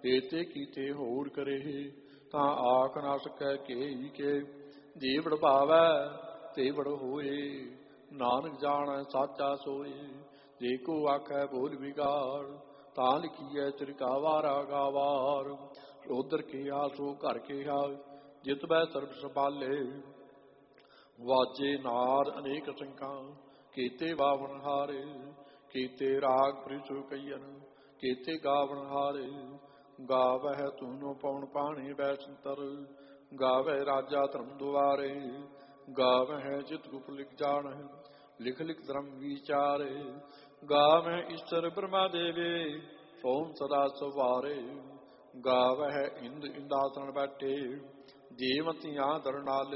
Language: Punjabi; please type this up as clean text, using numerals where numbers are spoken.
ਏਤੇ ਕੀਤੇ ਹੋਰ ਕਰੇ ਤਾਂ ਆਖ ਨਾ ਸਕੈ ਕੇ ਕੇ। ਜੇ ਵਡ ਭਾਵੈ ਤੇ ਵਡ ਹੋਏ ਨਾਨਕ ਜਾਣੈ ਸਾਚਾ ਸੋਏ। ਜੇ ਕੋ ਆਖੈ ਬੋਲ ਵਿਗਾੜ ਤਾਂ ਲਿਖੀਐ ਚਿਰਕਾਵਾਰਾ ਗਾਵਾਰ। ਉਧਰ ਕੇ ਆਸੋ ਘਰ ਕੇ ਹਾ ਜਿਤ ਬੈ ਸਰਬ ਸੰਭਾਲੇ। ਵਾਜੇ ਨਾਦ ਅਨੇਕ ਸੰਕਾਂ ਕੀਤੇ ਬਾਵਨ ਹਾਰੇ। ਕੀਤੇ ਰਾਗ ਪ੍ਰਿਸੁ ਕਈਨ ਕੀਤੇ ਗਾਵਨ ਹਾਰੇ। ਗਾਵਹਿ ਤੂਨੋ ਪਉਣ ਪਾਣੀ ਬੈ ਸੰਤਰ। ਗਾਵਹਿ ਰਾਜਾ ਧਰਮ ਦੁਆਰੇ। ਗਾਵਹਿ ਜਿਤ ਗੁਪ ਲਿਖ ਜਾਣਹਿ ਲਿਖ ਲਿਖ ਧਰਮ ਵਿਚਾਰੇ। ਗਾਵਹਿ ਈਸ਼ਰ ਬ੍ਰਹਮਾ ਦੇਵੇ ਸੋਮ ਸਦਾ ਸਵਾਰੇ। ਗਾਵਹਿ ਇੰਦ ਇੰਦਾਸਨ ਬੈਠੇ ਦੇਵਤੀਆਂ ਦਰ ਨਾਲੇ।